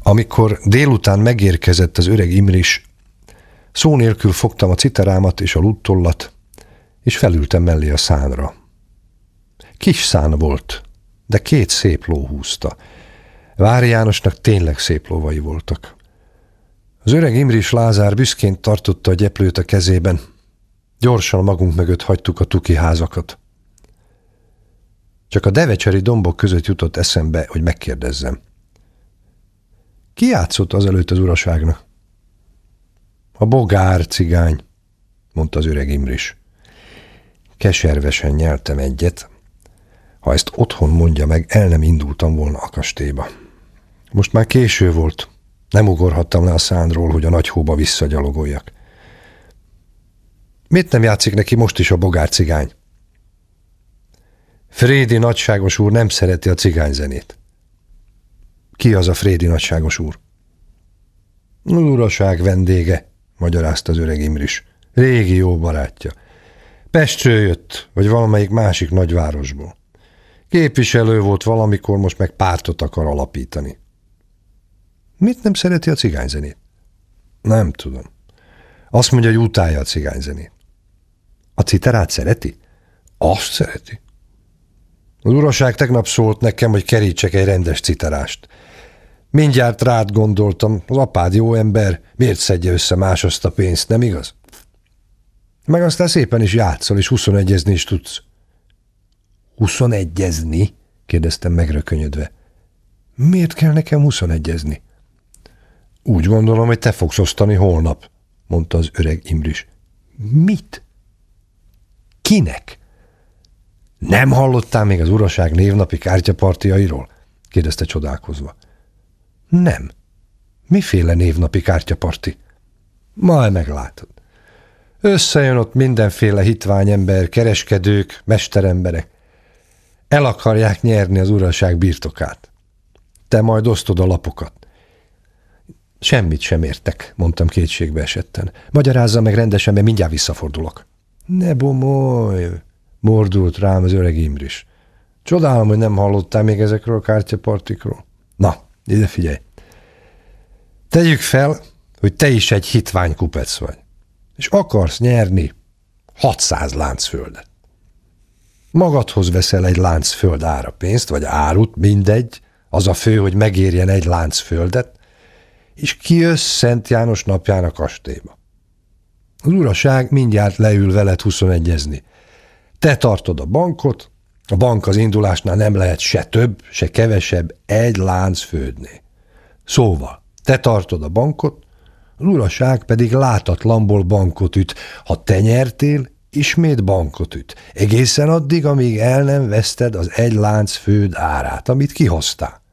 Amikor délután megérkezett az öreg Imris, szó nélkül fogtam a citerámat és a luttollat, és felültem mellé a szánra. Kis szán volt, de 2 szép ló húzta. Vári Jánosnak tényleg szép lovai voltak. Az öreg Imris Lázár büszkén tartotta a gyeplőt a kezében. Gyorsan magunk mögött hagytuk a tuki házakat. Csak a devecseri dombok között jutott eszembe, hogy megkérdezzem. Ki játszott azelőtt az uraságnak? A bogár cigány, mondta az öreg Imris. Keservesen nyeltem egyet. Ha ezt otthon mondja meg, el nem indultam volna a kastélyba. Most már késő volt. Nem ugorhattam le a szánról, hogy a nagy hóba visszagyalogoljak. Miért nem játszik neki most is a bogár cigány? Frédi nagyságos úr nem szereti a cigányzenét. Ki az a Frédi nagyságos úr? Az uraság vendége, magyarázta az öreg Imris. Régi jó barátja. Pestről jött, vagy valamelyik másik nagyvárosból. Képviselő volt valamikor, most meg pártot akar alapítani. Mit nem szereti a cigányzenét? Nem tudom. Azt mondja, hogy utálja a cigányzenét. A citerát szereti? Azt szereti. Az uraság tegnap szólt nekem, hogy kerítsek egy rendes citerást. Mindjárt rád gondoltam, az apád jó ember, miért szedje össze más azt a pénzt, nem igaz? Meg aztán szépen is játszol, és 21-ezni is tudsz. 21-ezni? kérdeztem megrökönyödve. Miért kell nekem 21-ezni? Úgy gondolom, hogy te fogsz osztani holnap, mondta az öreg Imris. Mit? Kinek? Nem hallottál még az uraság névnapi kártyapartiairól? kérdezte csodálkozva. Nem. Miféle névnapi kártyaparti? Majd meglátod. Összejön ott mindenféle hitványember, kereskedők, mesteremberek. El akarják nyerni az uraság birtokát. Te majd osztod a lapokat. Semmit sem értek, mondtam kétségbe esetten. Magyarázza meg rendesen, mert mindjárt visszafordulok. Ne bomolj, mordult rám az öreg Imris. Csodálom, hogy nem hallottál még ezekről a kártyapartikról. Na, ide figyelj. Tegyük fel, hogy te is egy hitványkupec vagy, és akarsz nyerni 600 láncföldet. Magadhoz veszel egy láncföld árapénzt, vagy árut, mindegy, az a fő, hogy megérjen egy láncföldet, és kijössz Szent János napján a kastélyba. Az uraság mindjárt leül veled 21-ezni. Te tartod a bankot, a bank az indulásnál nem lehet se több, se kevesebb egy láncföldnél. Szóval, te tartod a bankot, az uraság pedig látatlanból bankot üt. Ha te nyertél, ismét bankot üt. Egészen addig, amíg el nem veszted az egy láncföld árát, amit kihoztál.